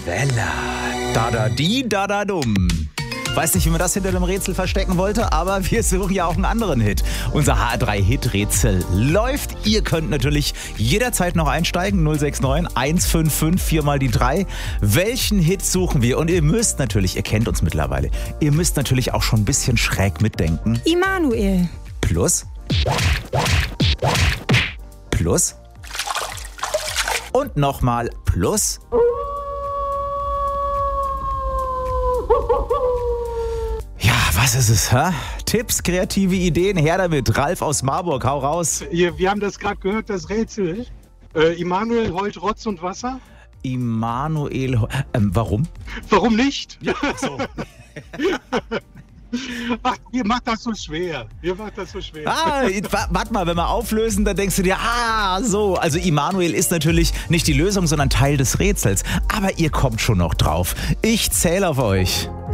Quelle. Da-da-di, da-da-dum. Weiß nicht, wie man das hinter dem Rätsel verstecken wollte, aber wir suchen ja auch einen anderen Hit. Unser HR3-Hit-Rätsel läuft. Ihr könnt natürlich jederzeit noch einsteigen. 069 155 4 mal die 3. Welchen Hit suchen wir? Und ihr müsst natürlich, ihr kennt uns mittlerweile, ihr müsst natürlich auch schon ein bisschen schräg mitdenken. Immanuel. Plus. Plus. Und nochmal plus. Ja, was ist es, hä? Tipps, kreative Ideen, her damit. Ralf aus Marburg, hau raus. Wir haben das gerade gehört, das Rätsel. Immanuel heult Rotz und Wasser? Immanuel, warum? Warum nicht? Ja, so. Ach, ihr macht das so schwer. Warte mal, wenn wir auflösen, dann denkst du dir, so. Also Immanuel ist natürlich nicht die Lösung, sondern Teil des Rätsels. Aber ihr kommt schon noch drauf. Ich zähle auf euch.